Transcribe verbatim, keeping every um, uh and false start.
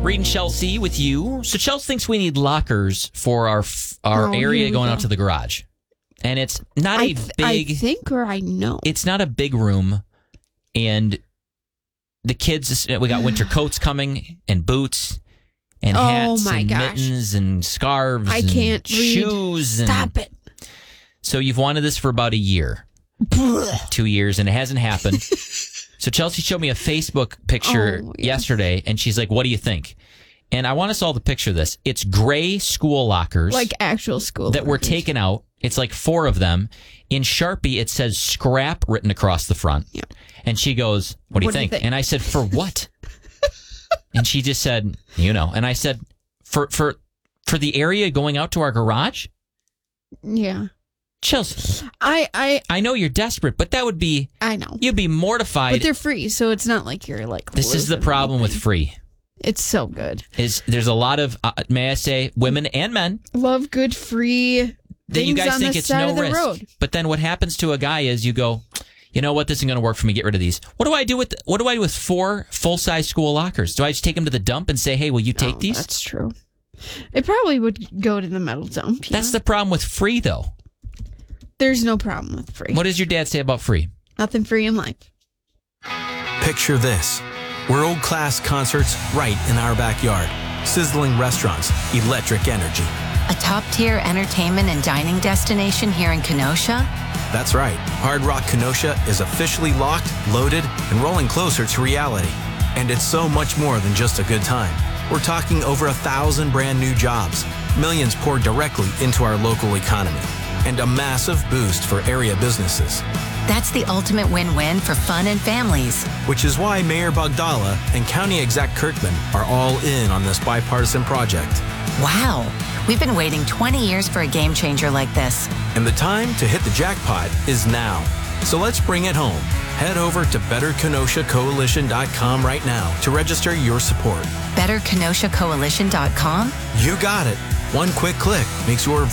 Reed and Chelsea with you. So Chelsea thinks we need lockers for our our Oh, area here we going go. out to the garage. And it's not I a th- big... I think or I know. It's not a big room. And the kids, we got winter coats coming and boots and Oh, hats my and gosh. mittens and scarves I and can't read. shoes. And Stop it. So you've wanted this for about a year, two years, and it hasn't happened. So Chelsea showed me a Facebook picture Oh, yes. yesterday, and she's like, what do you think? And I want us all to picture this. It's gray school lockers Like actual school. that were lockers. taken out. It's like four of them. In Sharpie, it says scrap written across the front. Yeah. And she goes, what do you, What do you think? think? And I said, for what? And she just said, you know. And I said, for for for the area going out to our garage? Yeah. Chelsea, I, I, I know you're desperate, but that would be, I know. you'd be mortified. But they're free, so it's not like you're like. This is the losing problem with anything. free. It's so good. Is there's a lot of, uh, may I say, women and men Love good free. that you things guys on think the it's side no of the risk. road. But then what happens to a guy is you go, you know what, this isn't going to work for me. Get rid of these. What do I do with what do I do with four full size school lockers? Do I just take them to the dump and say, hey, will you take Oh, these? That's true. It probably would go to the metal dump. yeah. That's the problem with free, though. There's no problem with free. What does your dad say about free? Nothing free in life. Picture this. World-class concerts right in our backyard. Sizzling restaurants, electric energy. A top-tier entertainment and dining destination here in Kenosha? That's right. Hard Rock Kenosha is officially locked, loaded, and rolling closer to reality. And it's so much more than just a good time. We're talking over a thousand brand new jobs, millions poured directly into our local economy, and a massive boost for area businesses. That's the ultimate win-win for fun and families. Which is why Mayor Bogdala and County Exec Kirkman are all in on this bipartisan project. Wow, we've been waiting twenty years for a game changer like this. And the time to hit the jackpot is now. So let's bring it home. Head over to better kenosha coalition dot com right now to register your support. better kenosha coalition dot com? You got it. One quick click makes your